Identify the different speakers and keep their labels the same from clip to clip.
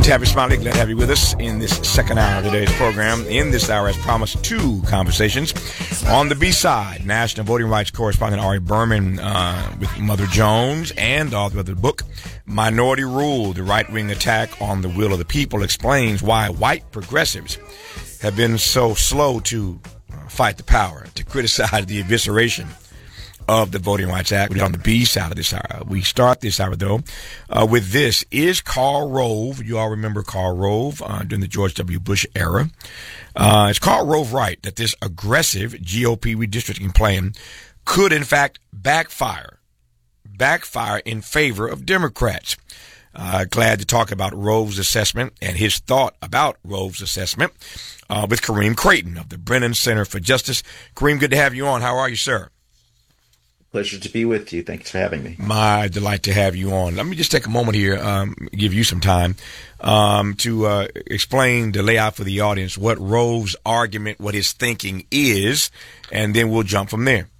Speaker 1: Happy Smiley, glad to have you with us in this second hour of today's program. In this hour, as promised, two conversations. On the B-side, National Voting Rights Correspondent Ari Berman with Mother Jones and the author of the book, Minority Rule, The Right-Wing Attack on the Will of the People, explains why white progressives have been so slow to fight the power, to criticize the evisceration of the Voting Rights Act. We're on the B side of this hour. We start this hour, though, with this. Is Karl Rove, you all remember Karl Rove during the George W. Bush era, is Karl Rove right that this aggressive GOP redistricting plan could, in fact, backfire in favor of Democrats? Glad to talk about Rove's assessment and his thought about Rove's assessment with Kareem Creighton of the Brennan Center for Justice. Kareem, good to have you on. How are you, sir?
Speaker 2: Pleasure to be with you. Thanks for having me.
Speaker 1: My delight to have you on. Let me just take a moment here, give you some time to explain, to lay out for the audience what Rove's argument, what his thinking is, and then we'll jump from there.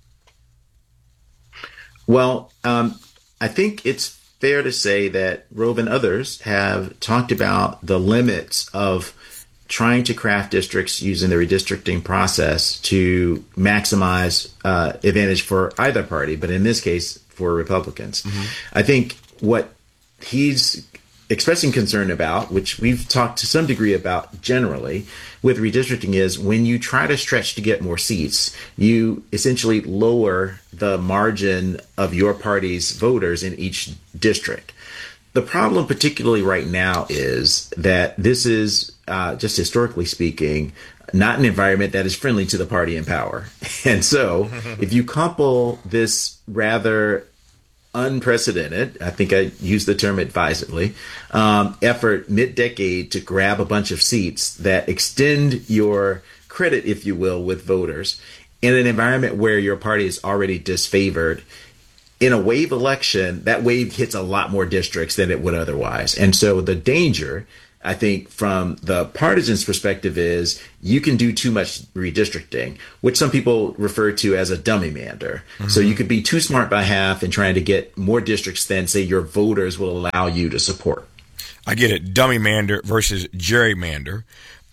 Speaker 2: Well, I think it's fair to say that Rove and others have talked about the limits of trying to craft districts using the redistricting process to maximize advantage for either party, but in this case, for Republicans. Mm-hmm. I think what he's expressing concern about, which we've talked to some degree about generally with redistricting, is when you try to stretch to get more seats, you essentially lower the margin of your party's voters in each district. The problem, particularly right now, is that this is, just historically speaking, not an environment that is friendly to the party in power. And so if you couple this rather unprecedented, I think I use the term advisedly, effort mid-decade to grab a bunch of seats that extend your credit, if you will, with voters in an environment where your party is already disfavored, in a wave election, that wave hits a lot more districts than it would otherwise. And so the danger, I think, from the partisans' perspective is you can do too much redistricting, which some people refer to as a dummy mander. Mm-hmm. So you could be too smart by half in trying to get more districts than, say, your voters will allow you to support.
Speaker 1: I get it. Dummy mander versus gerrymander.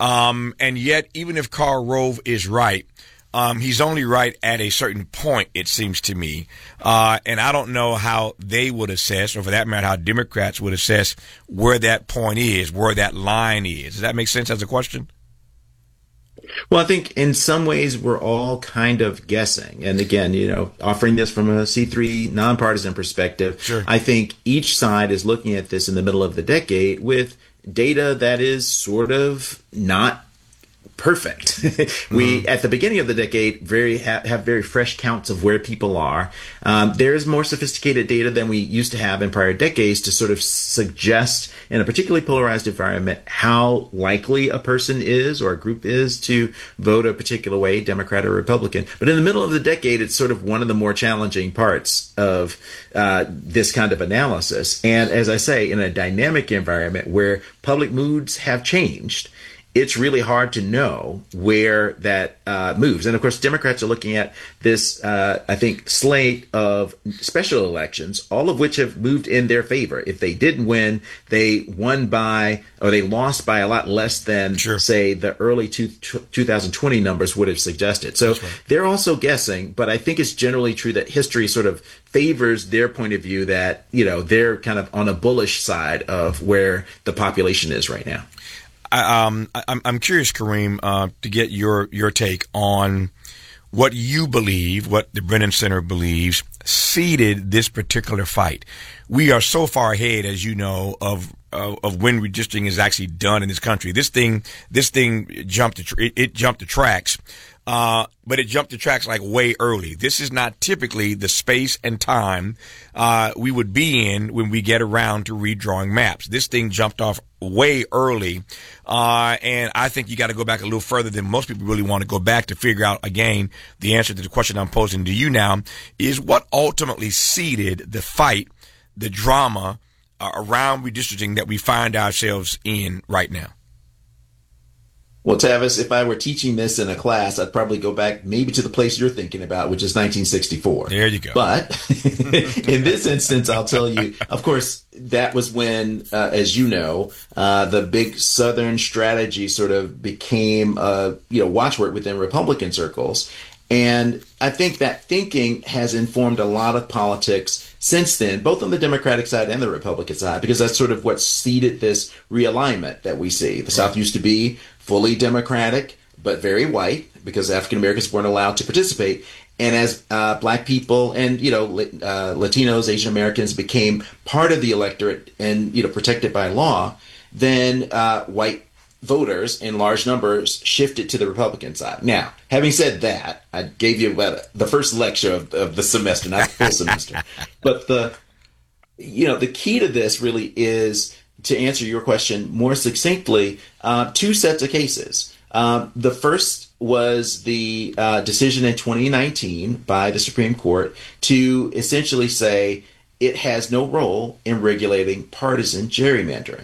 Speaker 1: And yet, even if Karl Rove is right, he's only right at a certain point, it seems to me. And I don't know how they would assess, or for that matter, how Democrats would assess where that point is, where that line is. Does that make sense as a question?
Speaker 2: Well, I think in some ways we're all kind of guessing. And again, offering this from a C3 nonpartisan perspective, sure. I think each side is looking at this in the middle of the decade with data that is sort of not perfect. We, at the beginning of the decade, have very fresh counts of where people are. There is more sophisticated data than we used to have in prior decades to sort of suggest, in a particularly polarized environment, how likely a person is or a group is to vote a particular way, Democrat or Republican. But in the middle of the decade, it's sort of one of the more challenging parts of this kind of analysis. And as I say, in a dynamic environment where public moods have changed, it's really hard to know where that moves. And of course, Democrats are looking at this, I think, slate of special elections, all of which have moved in their favor. If they didn't win, they won by, or they lost by a lot less than, sure, say, the early 2020 numbers would have suggested. So right, they're also guessing, but I think it's generally true that history sort of favors their point of view that, they're kind of on a bullish side of where the population is right now.
Speaker 1: I'm curious, Kareem, to get your take on what you believe, what the Brennan Center believes, seeded this particular fight. We are so far ahead, as you know, of when redistricting is actually done in this country. This thing jumped the tracks. But it jumped the tracks like way early. This is not typically the space and time we would be in when we get around to redrawing maps. This thing jumped off way early, and I think you got to go back a little further than most people really want to go back to figure out, again, the answer to the question I'm posing to you now is what ultimately seeded the fight, the drama around redistricting that we find ourselves in right now.
Speaker 2: Well, Tavis, if I were teaching this in a class, I'd probably go back maybe to the place you're thinking about, which is 1964.
Speaker 1: There you go.
Speaker 2: But in this instance, I'll tell you, of course, that was when, as you know, the big Southern strategy sort of became a watchword within Republican circles. And I think that thinking has informed a lot of politics since then, both on the Democratic side and the Republican side, because that's sort of what seeded this realignment that we see. The South used to be fully Democratic, but very white, because African Americans weren't allowed to participate. And as black people and, Latinos, Asian Americans became part of the electorate and, protected by law, then white voters in large numbers shifted to the Republican side. Now, having said that, I gave you the first lecture of the semester, not the full semester. But the key to this really is, to answer your question more succinctly, two sets of cases. The first was the decision in 2019 by the Supreme Court to essentially say it has no role in regulating partisan gerrymandering.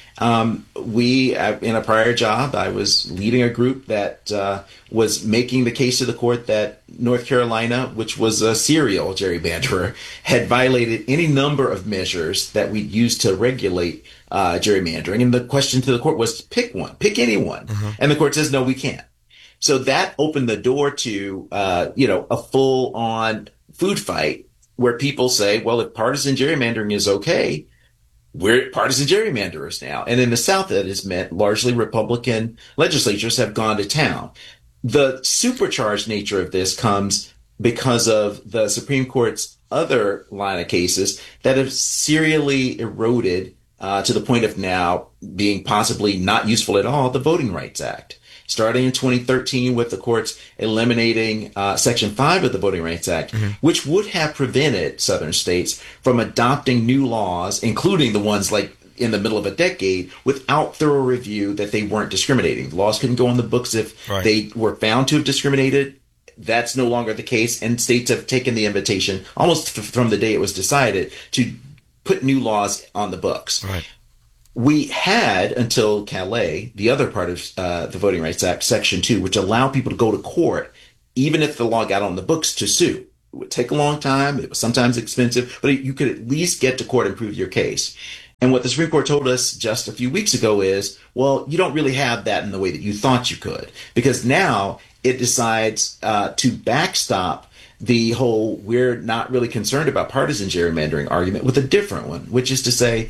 Speaker 2: In a prior job, I was leading a group that was making the case to the court that North Carolina, which was a serial gerrymanderer, had violated any number of measures that we used to regulate gerrymandering. And the question to the court was, pick one, pick any one. Mm-hmm. And the court says, no, we can't. So that opened the door to, a full-on food fight where people say, well, if partisan gerrymandering is okay, we're partisan gerrymanderers now. And in the South, that has meant largely Republican legislatures have gone to town. The supercharged nature of this comes because of the Supreme Court's other line of cases that have serially eroded to the point of now being possibly not useful at all, the Voting Rights Act. Starting in 2013 with the courts eliminating Section 5 of the Voting Rights Act, mm-hmm. which would have prevented Southern states from adopting new laws, including the ones like in the middle of a decade, without thorough review that they weren't discriminating. The laws couldn't go on the books if right. they were found to have discriminated. That's no longer the case, and states have taken the invitation almost from the day it was decided to put new laws on the books. Right. We had, until Calais, the other part of the Voting Rights Act, Section 2, which allowed people to go to court, even if the law got on the books, to sue. It would take a long time. It was sometimes expensive, but you could at least get to court and prove your case. And what the Supreme Court told us just a few weeks ago is, well, you don't really have that in the way that you thought you could, because now it decides to backstop the whole we're not really concerned about partisan gerrymandering argument with a different one, which is to say,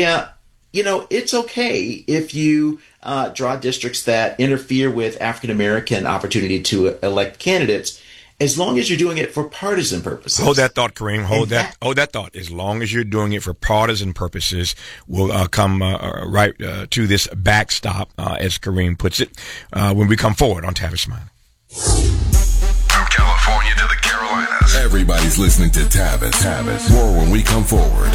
Speaker 2: it's okay if you draw districts that interfere with African-American opportunity to elect candidates, as long as you're doing it for partisan purposes.
Speaker 1: Hold that thought, Kareem. Hold that thought. As long as you're doing it for partisan purposes, we'll come right to this backstop, as Kareem puts it, when we come forward on Tavis Smiley.
Speaker 3: From California to the Carolinas, everybody's listening to Tavis. More when we come forward.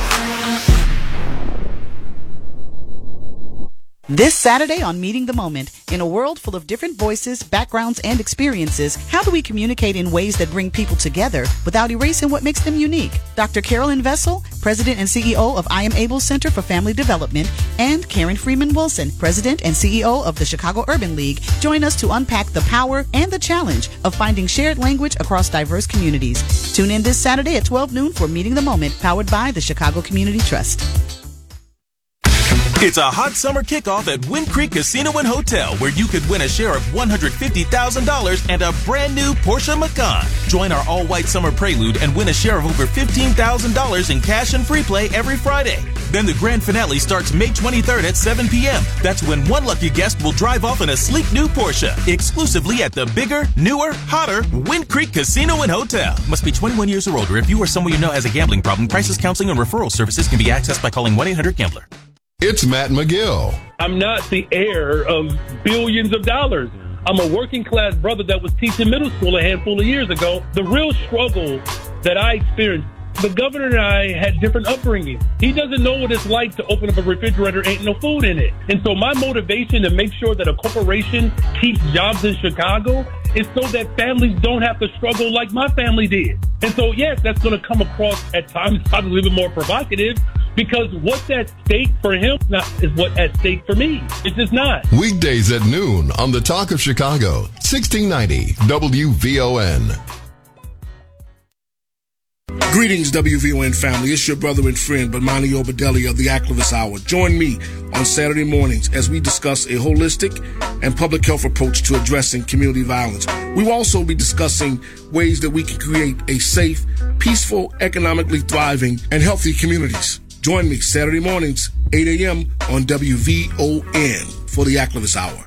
Speaker 4: This Saturday on Meeting the Moment, in a world full of different voices, backgrounds, and experiences, how do we communicate in ways that bring people together without erasing what makes them unique? Dr. Carolyn Vessel, President and CEO of I Am Able Center for Family Development, and Karen Freeman Wilson, President and CEO of the Chicago Urban League, join us to unpack the power and the challenge of finding shared language across diverse communities. Tune in this Saturday at 12 noon for Meeting the Moment, powered by the Chicago Community Trust.
Speaker 5: It's a hot summer kickoff at Wind Creek Casino and Hotel, where you could win a share of $150,000 and a brand new Porsche Macan. Join our all-white summer prelude and win a share of over $15,000 in cash and free play every Friday. Then the grand finale starts May 23rd at 7 p.m. That's when one lucky guest will drive off in a sleek new Porsche, exclusively at the bigger, newer, hotter Wind Creek Casino and Hotel. Must be 21 years or older. If you or someone you know has a gambling problem, crisis counseling and referral services can be accessed by calling 1-800-GAMBLER.
Speaker 3: It's Matt McGill.
Speaker 6: I'm not the heir of billions of dollars. I'm a working class brother that was teaching middle school a handful of years ago. The real struggle that I experienced, the governor and I had different upbringing. He doesn't know what it's like to open up a refrigerator, ain't no food in it. And so my motivation to make sure that a corporation keeps jobs in Chicago is so that families don't have to struggle like my family did. And so, yes, that's going to come across at times probably a little bit more provocative, Because what's at stake for him is what's at stake for me. It's just not.
Speaker 3: Weekdays at noon on The Talk of Chicago, 1690 WVON.
Speaker 7: Greetings, WVON family. It's your brother and friend, Bomani Obadeli of the Activist Hour. Join me on Saturday mornings as we discuss a holistic and public health approach to addressing community violence. We will also be discussing ways that we can create a safe, peaceful, economically thriving, and healthy communities. Join me Saturday mornings, 8 a.m. on WVON for the Activist Hour.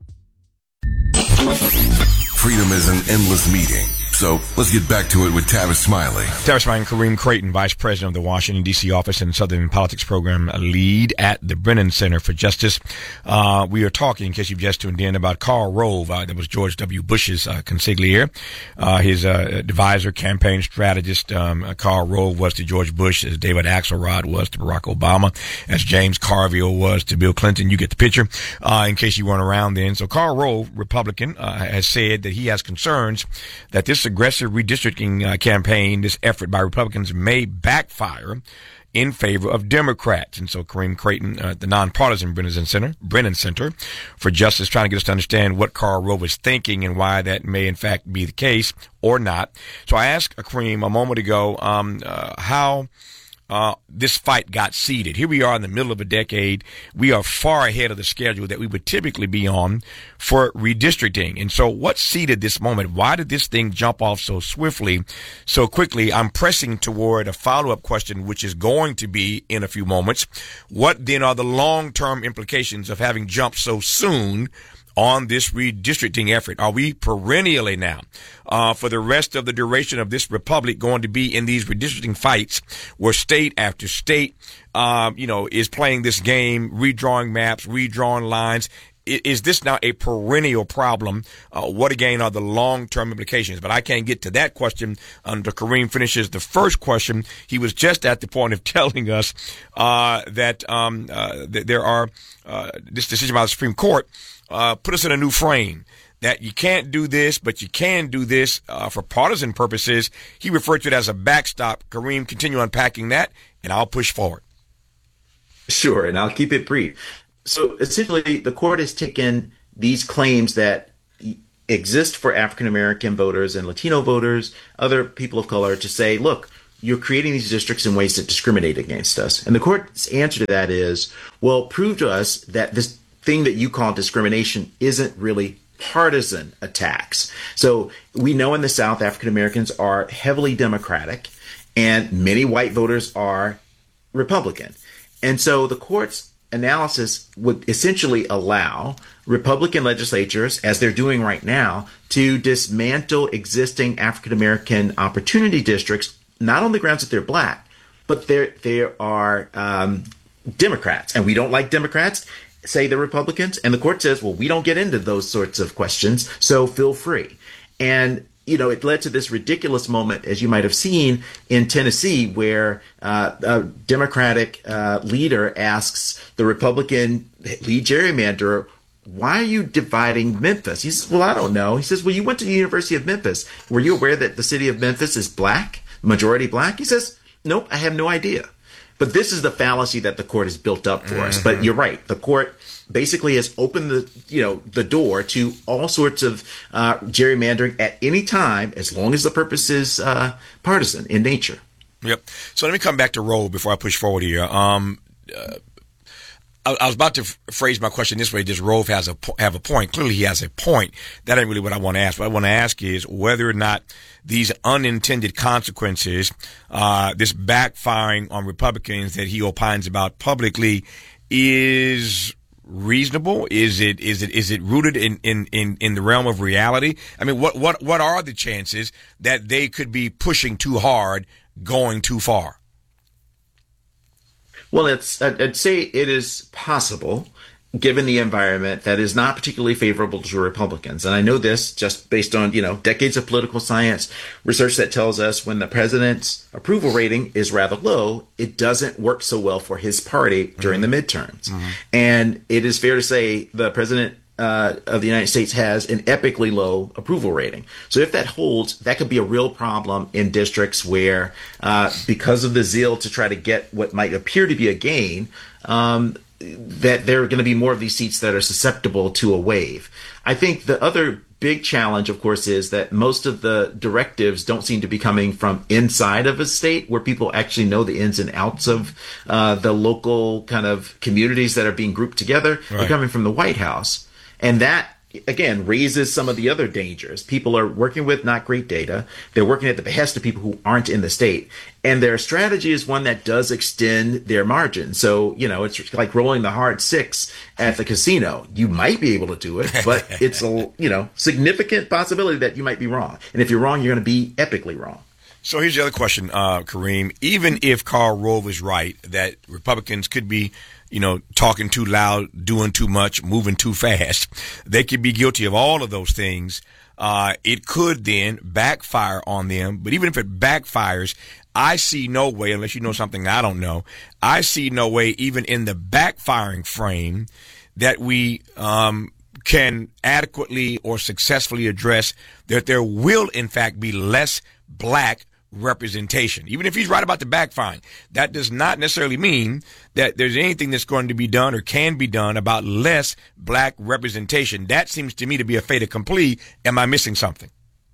Speaker 3: Freedom is an endless meeting. So let's get back to it with Tavis Smiley.
Speaker 1: Tavis Smiley and Kareem Creighton, Vice President of the Washington, D.C. office and Southern Politics Program lead at the Brennan Center for Justice. We are talking, in case you've just tuned in, about Karl Rove. That was George W. Bush's consigliere, his advisor, campaign strategist. Karl Rove was to George Bush as David Axelrod was to Barack Obama, as James Carville was to Bill Clinton. You get the picture, in case you weren't around then. So Karl Rove, Republican, has said that he has concerns that this aggressive redistricting campaign, this effort by Republicans, may backfire in favor of Democrats. And so Kareem Creighton, the nonpartisan Brennan Center for Justice, trying to get us to understand what Karl Rove is thinking and why that may in fact be the case or not. So I asked Kareem a moment ago how this fight got seeded. Here we are in the middle of a decade. We are far ahead of the schedule that we would typically be on for redistricting. And so what seeded this moment? Why did this thing jump off so swiftly, so quickly? I'm pressing toward a follow-up question, which is going to be in a few moments. What then are the long-term implications of having jumped so soon on this redistricting effort? Are we perennially now, for the rest of the duration of this republic, going to be in these redistricting fights where state after state, is playing this game, redrawing maps, redrawing lines? Is this now a perennial problem? What again are the long-term implications? But I can't get to that question until Kareem finishes the first question. He was just at the point of telling us that there are this decision by the Supreme Court put us in a new frame, that you can't do this, but you can do this for partisan purposes. He referred to it as a backstop. Kareem, continue unpacking that, and I'll push forward.
Speaker 2: Sure, and I'll keep it brief. So essentially, the court has taken these claims that exist for African American voters and Latino voters, other people of color, to say, look, you're creating these districts in ways that discriminate against us. And the court's answer to that is, well, prove to us that this thing that you call discrimination isn't really partisan attacks. So we know in the South, African Americans are heavily Democratic and many white voters are Republican. And so the court's analysis would essentially allow Republican legislatures, as they're doing right now, to dismantle existing African American opportunity districts, not on the grounds that they're black, but they are Democrats. And we don't like Democrats, say the Republicans. And the court says, well, we don't get into those sorts of questions, so feel free. And it led to this ridiculous moment, as you might have seen in Tennessee, where a Democratic leader asks the Republican lead gerrymanderer, why are you dividing Memphis? He says, well, I don't know. He says, well, you went to the University of Memphis. Were you aware that the city of Memphis is black, majority black? He says, nope, I have no idea. But this is the fallacy that the court has built up for us. But you're right. The court basically has opened the door to all sorts of gerrymandering at any time, as long as the purpose is partisan in nature.
Speaker 1: Yep. So let me come back to Rove before I push forward here. I was about to phrase my question this way. Does Rove have a point? Clearly he has a point. That ain't really what I want to ask. What I want to ask is whether or not these unintended consequences, this backfiring on Republicans that he opines about publicly, is reasonable? Is it rooted in the realm of reality? I mean, what are the chances that they could be pushing too hard, going too far?
Speaker 2: Well, I'd say it is possible, given the environment that is not particularly favorable to Republicans. And I know this just based on, decades of political science research that tells us when the president's approval rating is rather low, it doesn't work so well for his party during the midterms. And it is fair to say the president of the United States has an epically low approval rating. So if that holds, that could be a real problem in districts where, because of the zeal to try to get what might appear to be a gain, that there are going to be more of these seats that are susceptible to a wave. I think the other big challenge, of course, is that most of the directives don't seem to be coming from inside of a state where people actually know the ins and outs of the local kind of communities that are being grouped together. Right. They're coming from the White House. And that, again, raises some of the other dangers. People are working with not great data. They're working at the behest of people who aren't in the state. And their strategy is one that does extend their margin. So, it's like rolling the hard six at the casino. You might be able to do it, but it's a, significant possibility that you might be wrong. And if you're wrong, you're going to be epically wrong.
Speaker 1: So here's the other question, Kareem. Even if Karl Rove is right that Republicans could be talking too loud, doing too much, moving too fast, they could be guilty of all of those things. It could then backfire on them. But even if it backfires, I see no way, unless you know something I don't know, I see no way even in the backfiring frame that we can adequately or successfully address that there will, in fact, be less black representation. Even if he's right about the backfiring, that does not necessarily mean that there's anything that's going to be done or can be done about less black representation. That seems to me to be a fait accompli. Am I missing something?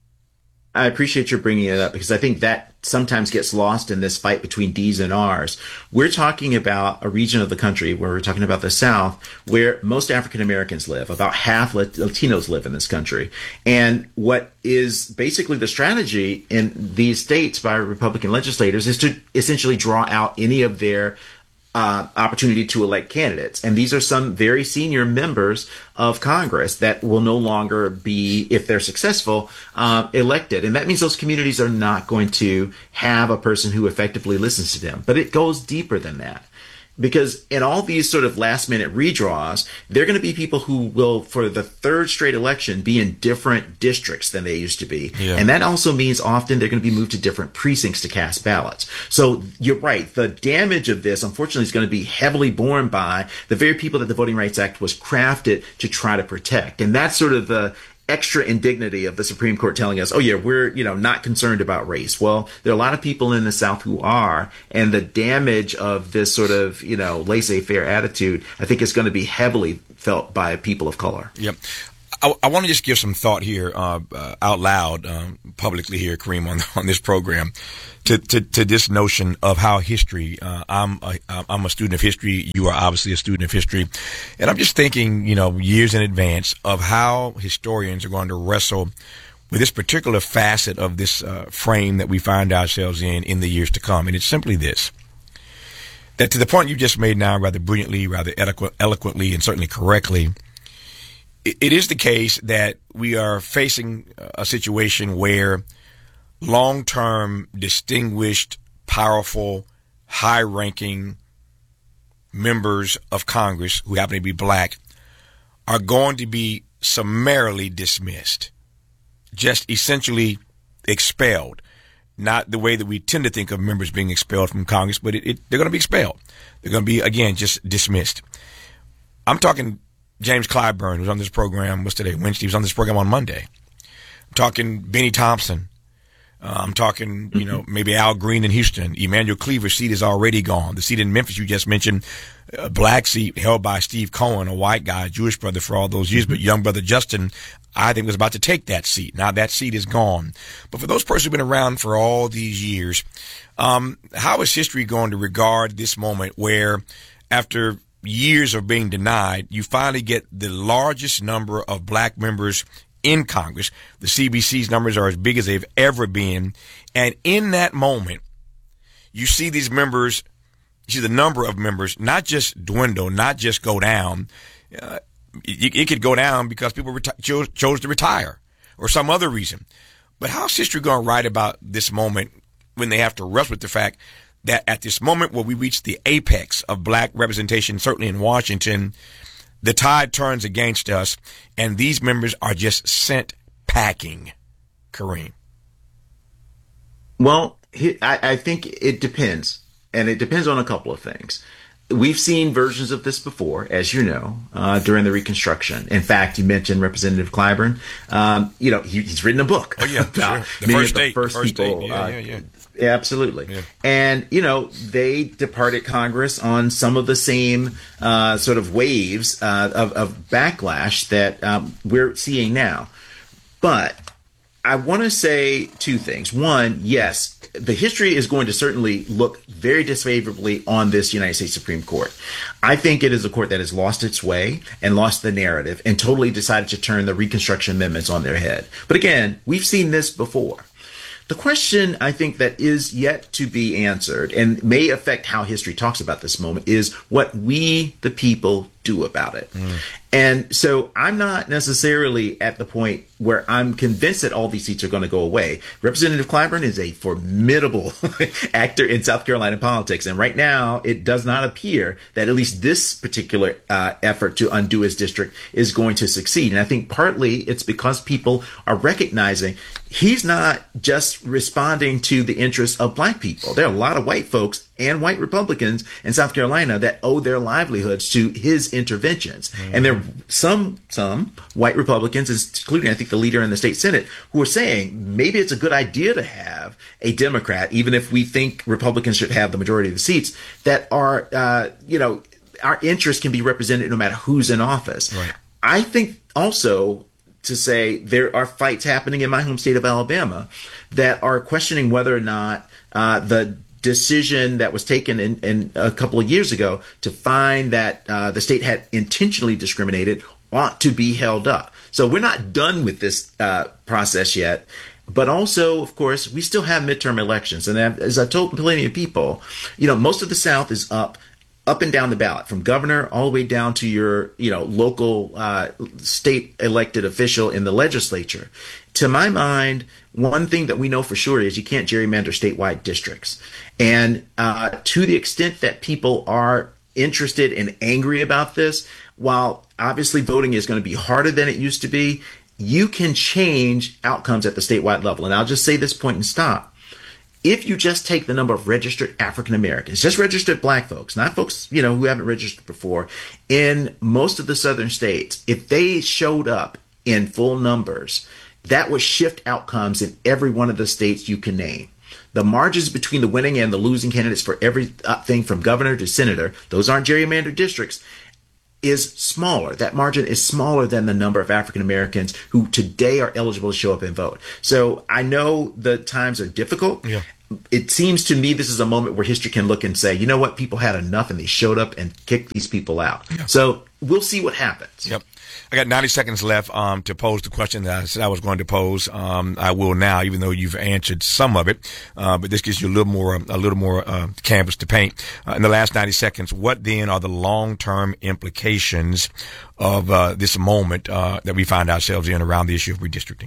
Speaker 2: I appreciate your bringing it up because I think that sometimes gets lost in this fight between D's and R's. We're talking about a region of the country where we're talking about the South, where most African Americans live. About half Latinos live in this country. And what is basically the strategy in these states by Republican legislators is to essentially draw out any of their opportunity to elect candidates. And these are some very senior members of Congress that will no longer be, if they're successful, elected. And that means those communities are not going to have a person who effectively listens to them. But it goes deeper than that. Because in all these sort of last-minute redraws, there are going to be people who will, for the third straight election, be in different districts than they used to be. Yeah. And that also means often they're going to be moved to different precincts to cast ballots. So you're right. The damage of this, unfortunately, is going to be heavily borne by the very people that the Voting Rights Act was crafted to try to protect. And that's sort of the extra indignity of the Supreme Court telling us, oh yeah, we're, not concerned about race. Well, there are a lot of people in the South who are, and the damage of this sort of, laissez-faire attitude, I think is going to be heavily felt by people of color.
Speaker 1: Yep. I want to just give some thought here out loud publicly here, Kareem, on this program to this notion of how history. I'm a student of history. You are obviously a student of history, and I'm just thinking, years in advance of how historians are going to wrestle with this particular facet of this frame that we find ourselves in the years to come. And it's simply this: that to the point you just made now, rather brilliantly, rather eloquently, and certainly correctly. It is the case that we are facing a situation where long-term, distinguished, powerful, high-ranking members of Congress who happen to be black are going to be summarily dismissed, just essentially expelled. Not the way that we tend to think of members being expelled from Congress, but they're going to be expelled. They're going to be, again, just dismissed. I'm talking James Clyburn, who's on this program, what's today, Wednesday, he was on this program on Monday. I'm talking Benny Thompson. I'm talking, maybe Al Green in Houston. Emmanuel Cleaver's seat is already gone. The seat in Memphis you just mentioned, a black seat held by Steve Cohen, a white guy, a Jewish brother for all those years, but young brother Justin, I think, was about to take that seat. Now that seat is gone. But for those persons who've been around for all these years, how is history going to regard this moment where, after years of being denied, you finally get the largest number of black members in Congress? The CBC's numbers are as big as they've ever been. And in that moment, you see these members, you see the number of members not just dwindle, not just go down. It could go down because people chose to retire or some other reason. But how's history going to write about this moment when they have to wrestle with the fact that at this moment where we reach the apex of black representation, certainly in Washington, the tide turns against us, and these members are just sent packing? Kareem.
Speaker 2: Well, I think it depends, and it depends on a couple of things. We've seen versions of this before, as you know, during the Reconstruction. In fact, you mentioned Representative Clyburn. He's written a book about
Speaker 1: the
Speaker 2: first people.
Speaker 1: Yeah.
Speaker 2: Absolutely.
Speaker 1: Yeah.
Speaker 2: And, they departed Congress on some of the same sort of waves of backlash that we're seeing now. But I want to say two things. One, yes, the history is going to certainly look very disfavorably on this United States Supreme Court. I think it is a court that has lost its way and lost the narrative and totally decided to turn the Reconstruction Amendments on their head. But again, we've seen this before. The question, I think, that is yet to be answered and may affect how history talks about this moment is what we, the people, do about it. And so I'm not necessarily at the point where I'm convinced that all these seats are going to go away. Representative Clyburn is a formidable actor in South Carolina politics. And right now, it does not appear that at least this particular effort to undo his district is going to succeed. And I think partly it's because people are recognizing he's not just responding to the interests of black people. There are a lot of white folks and white Republicans in South Carolina that owe their livelihoods to his interventions. And there are some white Republicans, including I think the leader in the state Senate, who are saying maybe it's a good idea to have a Democrat, even if we think Republicans should have the majority of the seats, that are, our interests can be represented no matter who's in office.
Speaker 1: Right.
Speaker 2: I think also to say there are fights happening in my home state of Alabama that are questioning whether or not the decision that was taken in a couple of years ago to find that the state had intentionally discriminated ought to be held up. So we're not done with this process yet. But also, of course, we still have midterm elections. And as I've told plenty of people, most of the South is up and down the ballot, from governor all the way down to your, local state elected official in the legislature. To my mind, one thing that we know for sure is you can't gerrymander statewide districts. And to the extent that people are interested and angry about this, while obviously voting is going to be harder than it used to be, you can change outcomes at the statewide level. And I'll just say this point and stop. If you just take the number of registered African Americans, just registered black folks, not folks, who haven't registered before, in most of the southern states, if they showed up in full numbers, that would shift outcomes in every one of the states you can name. The margins between the winning and the losing candidates for everything from governor to senator, those aren't gerrymandered districts, is smaller. That margin is smaller than the number of African Americans who today are eligible to show up and vote. So I know the times are difficult. Yeah. It seems to me this is a moment where history can look and say, you know what, people had enough and they showed up and kicked these people out. Yeah. So we'll see what happens.
Speaker 1: Yep. I got 90 seconds left to pose the question that I said I was going to pose. I will now, even though you've answered some of it. But this gives you a little more canvas to paint. In the last 90 seconds, what then are the long-term implications of this moment that we find ourselves in around the issue of redistricting?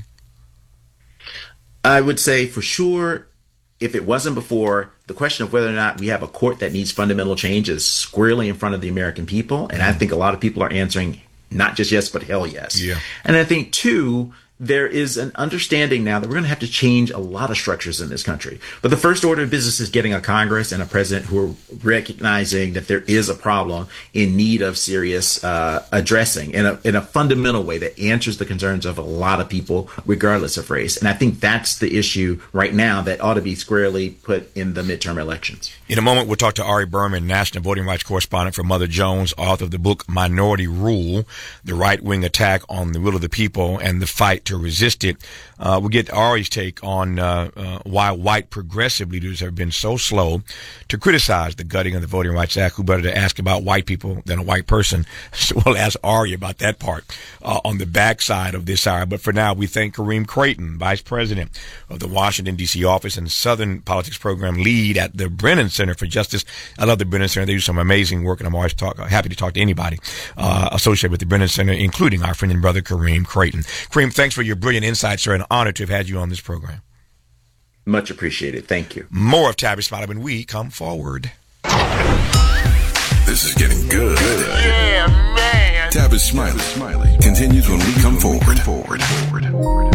Speaker 2: I would say for sure, if it wasn't before, the question of whether or not we have a court that needs fundamental change is squarely in front of the American people. And I think a lot of people are answering not just yes, but hell yes. Yeah. And I think, too, there is an understanding now that we're going to have to change a lot of structures in this country. But the first order of business is getting a Congress and a president who are recognizing that there is a problem in need of serious addressing in a fundamental way that answers the concerns of a lot of people, regardless of race. And I think that's the issue right now that ought to be squarely put in the midterm elections.
Speaker 1: In a moment, we'll talk to Ari Berman, national voting rights correspondent for Mother Jones, author of the book Minority Rule, the right-wing attack on the will of the people and the fight to resist it. We'll get Ari's take on why white progressive leaders have been so slow to criticize the gutting of the Voting Rights Act. Who better to ask about white people than a white person? So we'll ask Ari about that part on the backside of this hour. But for now, we thank Kareem Creighton, Vice President of the Washington, D.C. office and Southern Politics Program lead at the Brennan Center for Justice. I love the Brennan Center. They do some amazing work, and I'm always happy to talk to anybody associated with the Brennan Center, including our friend and brother Kareem Creighton. Kareem, thanks for your brilliant insights, sir. An honor to have had you on this program.
Speaker 2: Much appreciated. Thank you.
Speaker 1: More of Tavis Smiley when we come forward.
Speaker 3: This is getting good.
Speaker 8: Yeah, man.
Speaker 3: Tavis Smiley continues when we come forward.